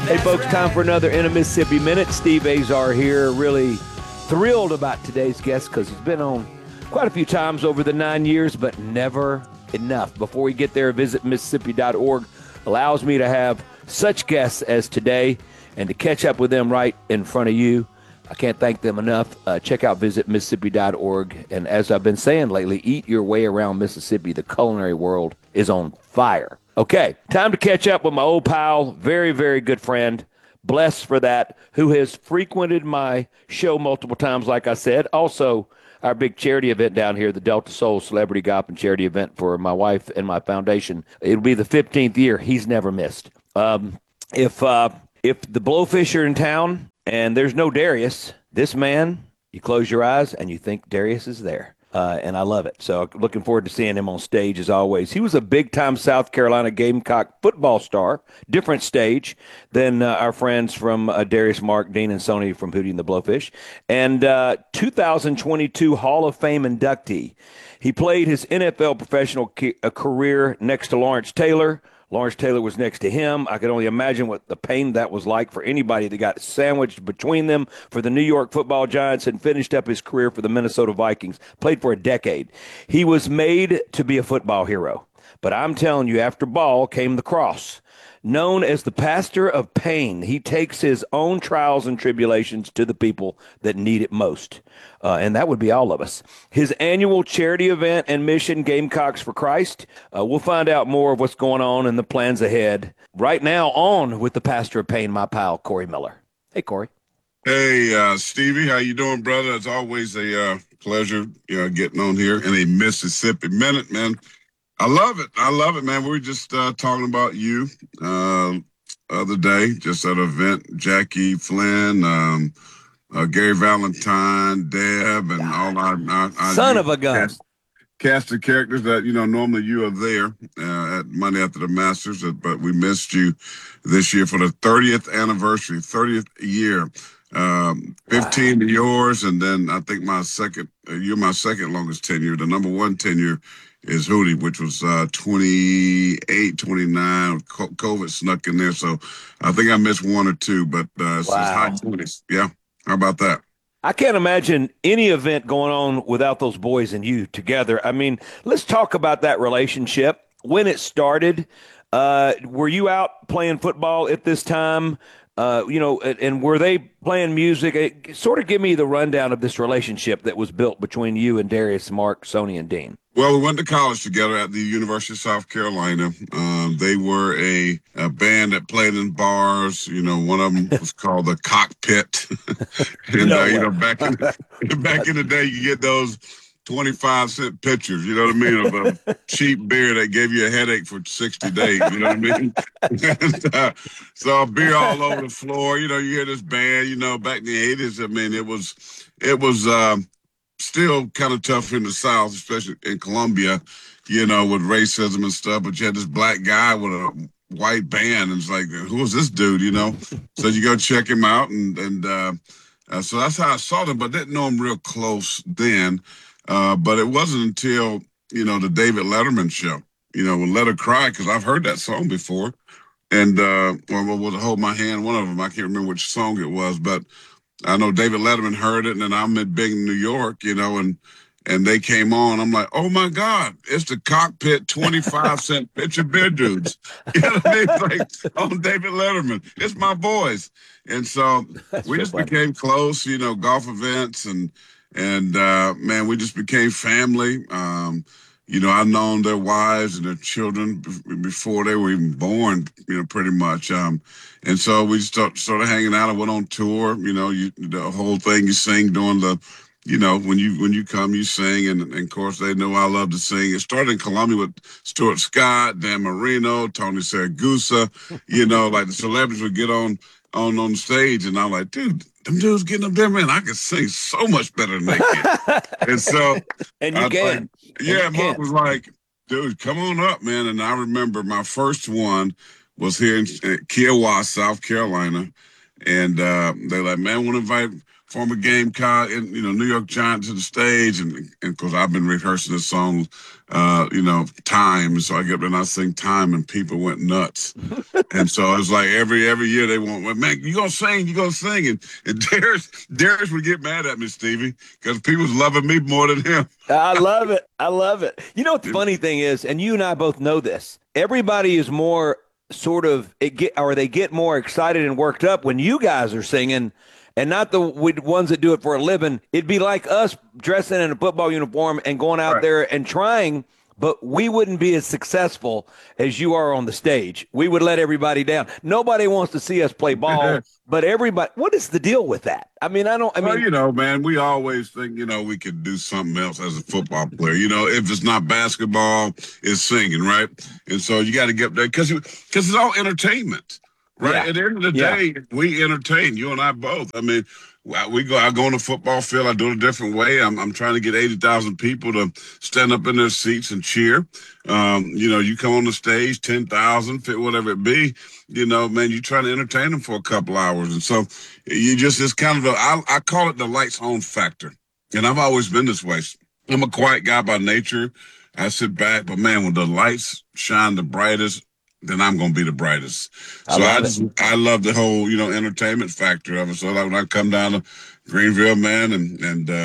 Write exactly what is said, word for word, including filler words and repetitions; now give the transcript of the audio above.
Hey, folks, time for another In a Mississippi Minute. Steve Azar here. Really thrilled about today's guest because he's been on quite a few times over the nine years, but never enough. Before we get there, visit Mississippi dot org allows me to have such guests as today and to catch up with them right in front of you. I can't thank them enough. Uh, check out visit Mississippi dot org. And as I've been saying lately, eat your way around Mississippi. The culinary world is on fire. Okay, time to catch up with my old pal, very, very good friend, blessed for that, who has frequented my show multiple times, like I said. Also, our big charity event down here, the Delta Soul Celebrity Golf and Charity event for my wife and my foundation. It'll be the fifteenth year. He's never missed. Um, if uh, if the Blowfish are in town and there's no Darius, this man, you close your eyes and you think Darius is there. Uh, and I love it. So looking forward to seeing him on stage as always. He was a big-time South Carolina Gamecock football star, different stage than uh, our friends from uh, Darius, Mark, Dean, and Sony from Hootie and the Blowfish. And uh, two thousand twenty-two Hall of Fame inductee. He played his N F L professional ca- career next to Lawrence Taylor. Lawrence Taylor was next to him. I could only imagine what the pain that was like for anybody that got sandwiched between them for the New York Football Giants and finished up his career for the Minnesota Vikings. Played for a decade. He was made to be a football hero. But I'm telling you, after ball came the cross. Known as the pastor of pain, he takes his own trials and tribulations to the people that need it most. Uh, and that would be all of us. His annual charity event and mission, Gamecocks for Christ. Uh, we'll find out more of what's going on and the plans ahead. Right now, on with the pastor of pain, my pal, Corey Miller. Hey, Corey. Hey, uh, Stevie, how you doing, brother? It's always a uh, pleasure you know, getting on here in a Mississippi Minute, man. I love it. I love it, man. We were just uh, talking about you uh, other day, just at an event. Jackie Flynn, um, uh, Gary Valentine, Deb, and all our, our, our son of a gun cast, cast of characters that you know normally you are there uh, at Monday After the Masters, but we missed you this year for the thirtieth anniversary, thirtieth year. Um, fifteen wow. yours, and then I think my second. Uh, you're my second longest tenure. The number one tenure is Hootie, which was uh, twenty-eight, twenty-nine. COVID snuck in there, so I think I missed one or two, but uh, it's, wow. it's high twenties. Yeah, how about that? I can't imagine any event going on without those boys and you together. I mean, let's talk about that relationship. When it started, uh, were you out playing football at this time? Uh, you know, and, and were they playing music? It, sort of give me the rundown of this relationship that was built between you and Darius, Mark, Sony, and Dean. Well, we went to college together at the University of South Carolina. Um, they were a, a band that played in bars. You know, one of them was called the Cockpit. and, no uh, you know, back in, back in the day, you get those twenty-five cent pitchers, you know what I mean, of a cheap beer that gave you a headache for sixty days, you know what I mean? and, uh, so beer all over the floor, you know, you hear this band, you know, back in the eighties, I mean, it was, it was um, still kind of tough in the South, especially in Columbia, you know, with racism and stuff, but you had this black guy with a white band, and it's like, who is this dude, you know? So you go check him out, and, and uh, uh, so that's how I saw them, but didn't know him real close then. Uh, but it wasn't until, you know, the David Letterman show, you know, with Let Her Cry, because I've heard that song before. And, uh, or was Hold My Hand, one of them, I can't remember which song it was, but I know David Letterman heard it, and then I'm in big New York, you know, and and they came on. I'm like, oh, my God, it's the Cockpit twenty-five cent pitcher beer dudes. You know what I mean? Like, on David Letterman. It's my boys. And so That's we just funny. became close, you know, golf events, and And, uh, man, we just became family. Um, you know, I've known their wives and their children b- before they were even born, you know, pretty much. Um, and so we start, started hanging out. I went on tour, you know, you, the whole thing you sing during the, you know, when you when you come, you sing. And, and of course, they know I love to sing. It started in Columbia with Stuart Scott, Dan Marino, Tony Saragusa. You know, like the celebrities would get on on on stage. And I'm like, dude, them dudes getting up there, man, I can sing so much better than they can. and so, and you I, can. Like, yeah, and Mark was like, dude, come on up, man. And I remember my first one was here in Kiowa, South Carolina. And uh, they're like, man, want to invite former Gamecock and, you know, New York Giants to the stage. And, and cause I've been rehearsing this song, uh, you know, time. And so I get up and I sing time and people went nuts. And so it's like every, every year they want, well, man, you gonna sing, you gonna sing. And, and Darius, Darius would get mad at me, Stevie, because people's loving me more than him. I love it. I love it. You know what the funny thing is, and you and I both know this. Everybody is more sort of it get or they get more excited and worked up when you guys are singing, and not the ones that do it for a living. It'd be like us dressing in a football uniform and going out Right. there and trying, but we wouldn't be as successful as you are on the stage. We would let everybody down. Nobody wants to see us play ball, but everybody. What is the deal with that? I mean, I don't. I Well, mean, you know, man, we always think, you know, we could do something else as a football player. You know, if it's not basketball, it's singing, right? And so you got to get there because because it's all entertainment, right? Yeah. At the end of the Yeah. day, we entertain, you and I both. I mean, we go, I go on the football field, I do it a different way. I'm, I'm trying to get eighty thousand people to stand up in their seats and cheer. Um, you know, you come on the stage, ten thousand, whatever it be, you know, man, you're trying to entertain them for a couple hours. And so you just, it's kind of a, I, I call it the lights on factor. And I've always been this way. I'm a quiet guy by nature. I sit back, but man, when the lights shine the brightest, then I'm going to be the brightest. I So I, love just, it. I love the whole, you know, entertainment factor of it. So like when I come down to Greenville, man, and, and, uh,